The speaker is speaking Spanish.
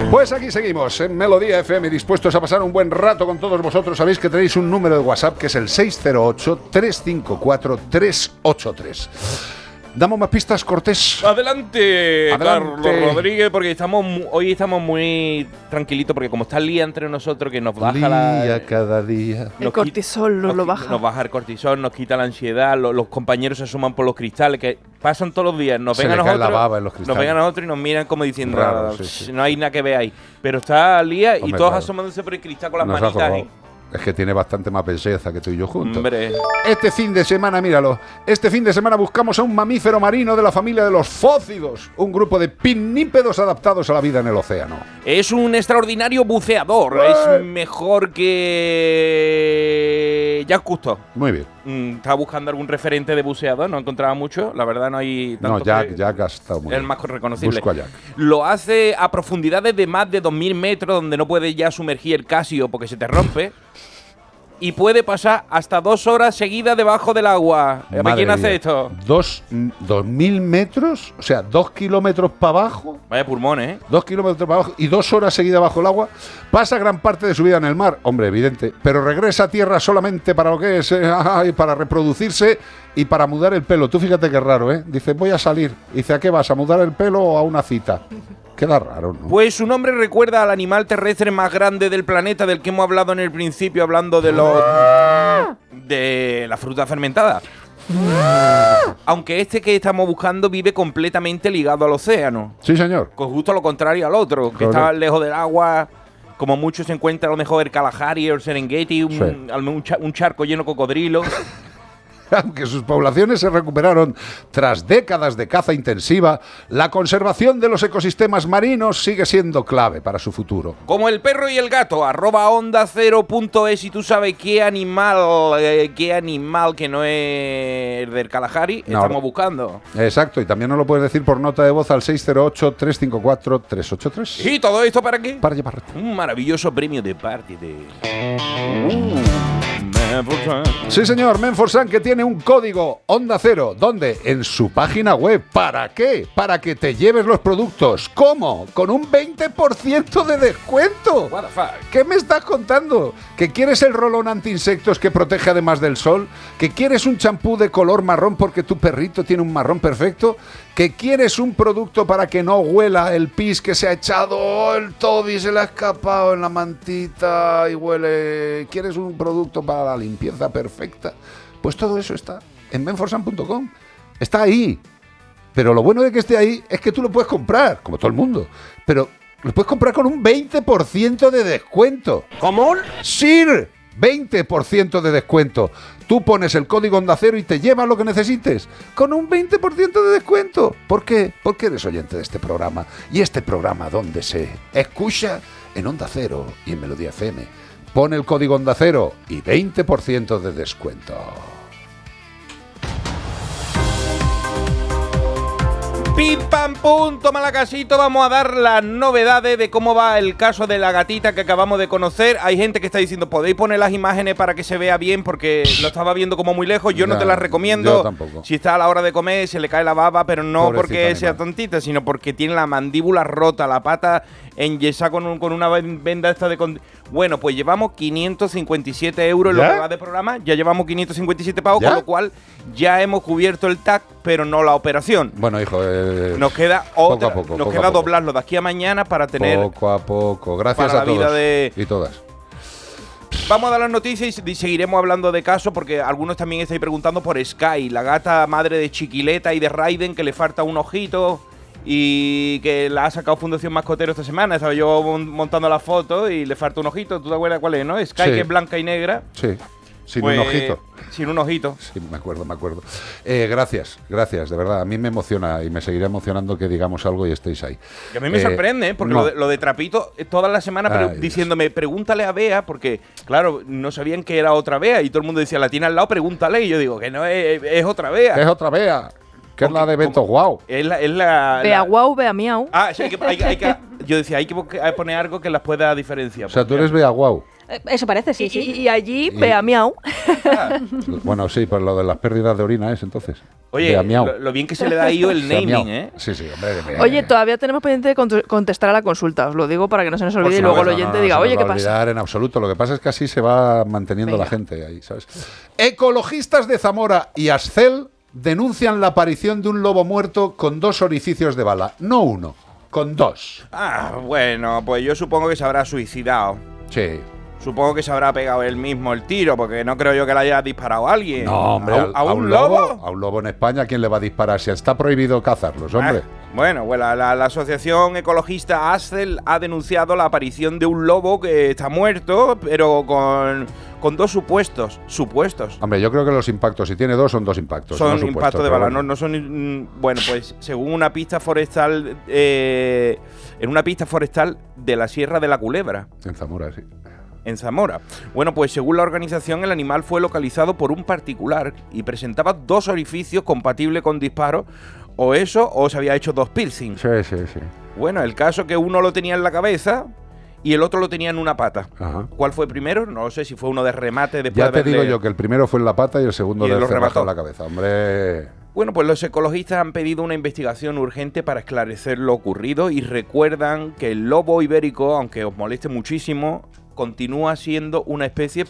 Pues aquí seguimos en Melodía FM, dispuestos a pasar un buen rato con todos vosotros. Sabéis que tenéis un número de WhatsApp que es el 608-354-383. ¿Damos más pistas, Cortés? Adelante, Carlos Rodríguez, porque hoy estamos muy tranquilitos, porque como está el día entre nosotros, que nos baja cada día. El cortisol lo baja. Nos baja el cortisol, nos quita la ansiedad, los compañeros se asoman por los cristales, que pasan todos los días, nos ven a nosotros y nos miran como diciendo, raro, no hay nada que ver ahí. Pero está al día y todos claro, asomándose por el cristal con las manitas ahí. Es que tiene bastante más belleza que tú y yo juntos. Hombre. Este fin de semana, míralo, este fin de semana buscamos a un mamífero marino de la familia de los fócidos, un grupo de pinnípedos adaptados a la vida en el océano. Es un extraordinario buceador, es mejor que Jacques Cousteau. Muy bien. Estaba buscando algún referente de buceador, no encontraba mucho, la verdad no hay tanto. No, Jack ha estado muy bien. Es el más reconocible. Busco a Jack. Lo hace a profundidades de más de 2000 metros, donde no puedes ya sumergir el Casio porque se te rompe. Y puede pasar hasta 2 horas seguidas debajo del agua. ¿Quién hace esto? 2.000 metros, o sea, 2 kilómetros para abajo. Vaya pulmones, ¿eh? 2 kilómetros para abajo y 2 horas seguidas bajo el agua. Pasa gran parte de su vida en el mar, hombre, evidente. Pero regresa a tierra solamente para lo que es, para reproducirse y para mudar el pelo. Tú fíjate qué raro, ¿eh? Dice, voy a salir. Dice, ¿a qué vas? ¿A mudar el pelo o a una cita? Queda raro, ¿no? Pues su nombre recuerda al animal terrestre más grande del planeta, del que hemos hablado en el principio, hablando de la fruta fermentada. Aunque este que estamos buscando vive completamente ligado al océano. Sí, señor. Con justo lo contrario al otro, que está lejos del agua. Como mucho se encuentra a lo mejor el Kalahari o el Serengeti, un charco lleno de cocodrilos. Aunque sus poblaciones se recuperaron tras décadas de caza intensiva, la conservación de los ecosistemas marinos sigue siendo clave para su futuro. Como el perro y el gato, @onda0.es, y tú sabes qué animal que no es el del Kalahari estamos buscando. Exacto, y también nos lo puedes decir por nota de voz al 608-354-383. ¿Y todo esto para qué? Para llevarte un maravilloso premio de parte de... Sí, señor, Menforsan, que tiene un código Onda Cero. ¿Dónde? En su página web. ¿Para qué? Para que te lleves los productos. ¿Cómo? Con un 20% de descuento. What the fuck? ¿Qué me estás contando? ¿Que quieres el rolón anti-insectos que protege además del sol? ¿Que quieres un champú de color marrón porque tu perrito tiene un marrón perfecto? ¿Que quieres un producto para que no huela el pis que se ha echado? El Toby se le ha escapado en la mantita y huele. ¿Quieres un producto para la limpieza perfecta? Pues todo eso está en menforsan.com. Está ahí. Pero lo bueno de que esté ahí es que tú lo puedes comprar, como todo el mundo. Pero lo puedes comprar con un 20% de descuento. ¿Cómo? ¡Sir! 20% de descuento. Tú pones el código Onda Cero y te llevas lo que necesites con un 20% de descuento. ¿Por qué? Porque eres oyente de este programa. Y este programa, ¿dónde se escucha? En Onda Cero y en Melodía FM. Pon el código Onda Cero y 20% de descuento. Pim pam pum, toma la casito, vamos a dar las novedades de cómo va el caso de la gatita que acabamos de conocer. Hay gente que está diciendo, ¿podéis poner las imágenes para que se vea bien? Porque lo estaba viendo como muy lejos, yo no te las recomiendo. Yo tampoco. Si está a la hora de comer, se le cae la baba, pero no Pobrecito porque animal. sea tontita, sino porque tiene la mandíbula rota, la pata enyesada con una venda esta de... Bueno, pues llevamos 557 euros en lo que va de programa, ya llevamos 557 pavos, con lo cual ya hemos cubierto el TAC, pero no la operación. Bueno, hijo, nos queda otra, poco, nos queda doblarlo de aquí a mañana para tener poco a poco. Gracias para a la vida todos y todas. Vamos a dar las noticias y seguiremos hablando de casos, porque algunos también estáis preguntando por Sky, la gata madre de Chiquileta y de Raiden, que le falta un ojito y que la ha sacado Fundación Mascotero esta semana. Estaba yo montando la foto y le falta un ojito. ¿Tú te acuerdas cuál es, no? Sky, Sí. que es blanca y negra. Sí. Sin Pues, un ojito. Sin un ojito. Sí, me acuerdo. Gracias, de verdad. A mí me emociona y me seguirá emocionando que digamos algo y estéis ahí. Y a mí me sorprende, porque no. lo de Trapito toda la semana diciéndome, pregúntale a Bea, porque, claro, no sabían que era otra Bea y todo el mundo decía, la tiene al lado, pregúntale. Y yo digo, que no es otra Bea. Es otra Bea, que es la de Beto Guau. Es la Bea guau, Bea miau. Ah, sí, yo decía, hay que poner algo que las pueda diferenciar. O sea, tú eres Bea Guau. Eso parece, sí, sí. Y allí, pea miau. Bueno, sí, pues lo de las pérdidas de orina es entonces. Oye, Vea, miau. lo bien que se le da a ello el Vea, miau. naming, ¿eh? Sí, sí, hombre. Oye, todavía tenemos pendiente de contestar a la consulta. Os lo digo para que no se nos olvide y No, luego el no, oyente no, diga, no se oye, nos ¿qué va a pasa? olvidar en absoluto. Lo que pasa es que así se va manteniendo Venga. la gente ahí, ¿sabes? Ecologistas de Zamora y Ascel denuncian la aparición de un lobo muerto con 2 orificios de bala. No uno, con 2. Ah, bueno, pues yo supongo que se habrá suicidado. Sí. Supongo que se habrá pegado él mismo el tiro, porque no creo yo que le haya disparado a alguien. No, hombre, ¿A un lobo? A un lobo en España, ¿quién le va a disparar? Si está prohibido cazarlos, hombre. Bueno, pues la asociación ecologista ASCEL ha denunciado la aparición de un lobo que está muerto, pero con 2 supuestos. Hombre, yo creo que los impactos, si tiene 2, son 2 impactos. Son no supuestos, impactos de pero bala, bueno. no son... Bueno, pues según una pista forestal, en una pista forestal de la Sierra de la Culebra, En Zamora, sí. en Zamora. Bueno, pues según la organización, el animal fue localizado por un particular y presentaba 2 orificios compatibles con disparos, o eso, o se había hecho 2 piercings. Sí, sí, sí. Bueno, el caso es que uno lo tenía en la cabeza y el otro lo tenía en una pata. Ajá. ¿Cuál fue primero? No lo sé, si fue uno de remate después Ya de te digo haberle- yo que el primero fue en la pata y el segundo Y de lo cerrajo remató. en la cabeza. Hombre, Bueno, pues los ecologistas han pedido una investigación urgente para esclarecer lo ocurrido y recuerdan que el lobo ibérico, aunque os moleste muchísimo, continúa siendo una especie